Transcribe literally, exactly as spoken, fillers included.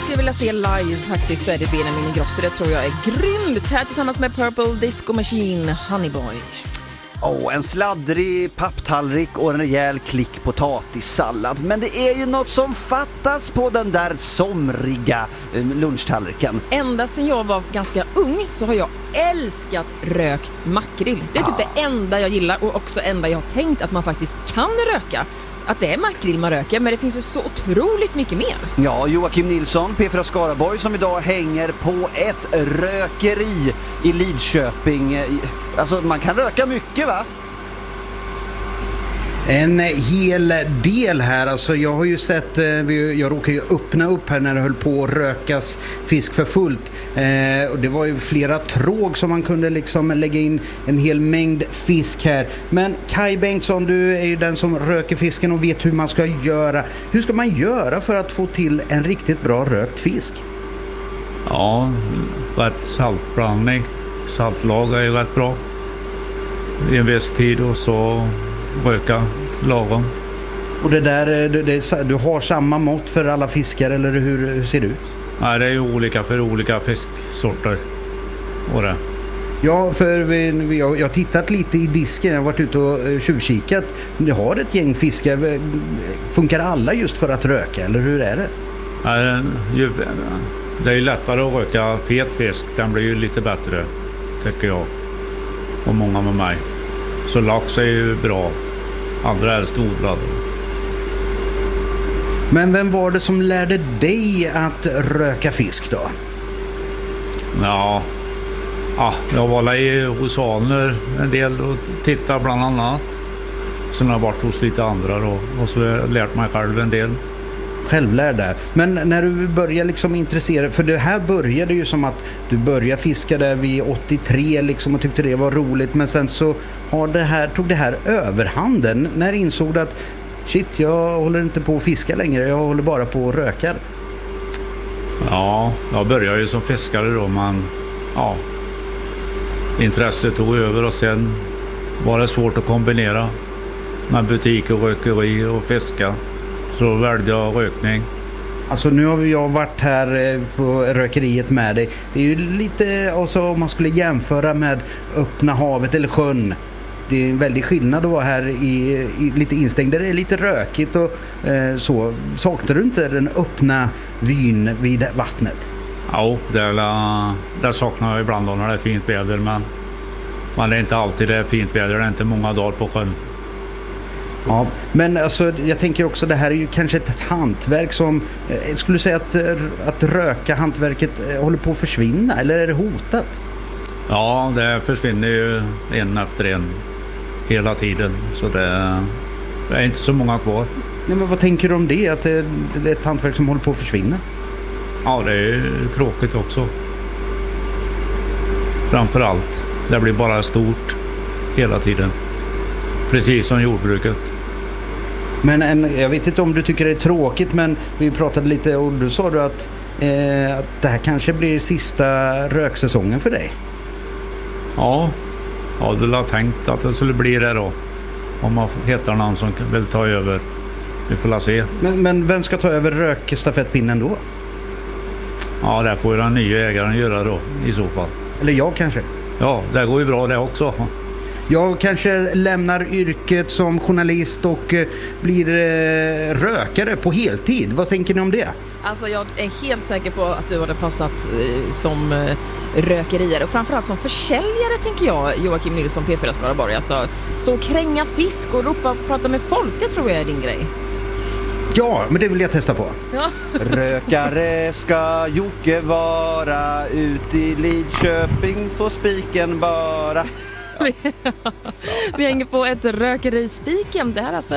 skulle vilja se live faktiskt, så är det Benjamin Ingrosso. Det tror jag är grymt. Här tillsammans med Purple Disco Machine, Honeyboy. Oh, en sladdrig papptallrik och en rejäl klick potatissallad. Men det är ju något som fattas på den där somriga eh, lunchtallriken. Ända sedan jag var ganska ung så har jag älskat rökt makrill. Det är typ ah. det enda jag gillar och också enda jag har tänkt att man faktiskt kan röka. Att det är makrill man röker, men det finns ju så otroligt mycket mer. Ja, Joakim Nilsson, P fyra Skaraborg, som idag hänger på ett rökeri i Lidköping. Alltså, man kan röka mycket, va? En hel del här, alltså jag har ju sett, jag råkade ju öppna upp här när det höll på att rökas fisk för fullt, eh, och det var ju flera tråg som man kunde liksom lägga in en hel mängd fisk här. Men Kai Bengtsson, du är ju den som röker fisken och vet hur man ska göra. Hur ska man göra för att få till en riktigt bra rökt fisk? Ja, rätt saltblandning, saltlag är ju rätt bra i en viss tid och så röka lagom. Och det där, det, det, du har samma mått för alla fiskar, eller hur, hur ser det ut? Nej, det är ju olika för olika fisksorter. Och det. Ja, för vi, jag, jag har tittat lite i disken, jag har varit ute och tjuvkikat. Du har ett gäng fiskar. Funkar alla just för att röka, eller hur är det? Nej, det är ju lättare att röka fet fisk. Den blir ju lite bättre, tycker jag. Och många med mig. Så lax är ju bra. Andra är storblad. Men vem var det som lärde dig att röka fisk då? Ja, ja jag var i hos Alner en del och tittade bland annat. Sen har jag varit hos lite andra då. Och så har jag lärt mig själv en del. Självlärd där. Men när du började liksom intressera, för det här började ju som att du började fiska där vid åttiotre liksom och tyckte det var roligt, men sen så har det här, tog det här överhanden. När insåg du att shit, jag håller inte på att fiska längre, jag håller bara på att röka? Ja, jag började ju som fiskare då, men ja, intresset tog över och sen var det svårt att kombinera med butik och rökeri och fiska. Så då valde jag rökning. Alltså nu har jag varit här på rökeriet med dig. Det är ju lite, alltså om man skulle jämföra med öppna havet eller sjön. Det är en väldig skillnad att vara här i, i lite instängd. Det är lite rökigt och eh, så. Saknar du inte den öppna vyn vid vattnet? Ja, det, är, det saknar jag ibland då när det är fint väder. Men, men det är inte alltid det är fint väder. Det är inte många dagar på sjön. Ja, men alltså, jag tänker också, det här är ju kanske ett hantverk som, eh, skulle du säga att, att röka hantverket eh, håller på att försvinna, eller är det hotat? Ja, det försvinner ju en efter en hela tiden, så det, det är inte så många kvar. Nej, men vad tänker du om det, att det, det är ett hantverk som håller på att försvinna? Ja, det är tråkigt också. Framförallt, det blir bara stort hela tiden. Precis som jordbruket. Men en, jag vet inte om du tycker det är tråkigt, men vi pratade lite och du sa du att, eh, att det här kanske blir sista röksäsongen för dig. Ja, ja, du har tänkt att det skulle bli det då. Om man hittar någon som vill ta över. Vi får la se. Men, men vem ska ta över rökstafettpinnen då? Ja, det får ju den nya ägaren göra då i så fall. Eller jag kanske? Ja, det går ju bra det också. Jag kanske lämnar yrket som journalist och eh, blir eh, rökare på heltid. Vad tänker ni om det? Alltså jag är helt säker på att du hade passat eh, som eh, rökeriare. Och framförallt som försäljare, tänker jag, Joakim Nilsson, P fyra Skaraborg. Alltså, stå och kränga fisk och ropa och prata med folk, det tror jag är din grej. Ja, men det vill jag testa på. Ja. Rökare ska Jocke vara, ut i Lidköping får spiken bara. Vi hänger på ett rökeri Spiken. Det här är alltså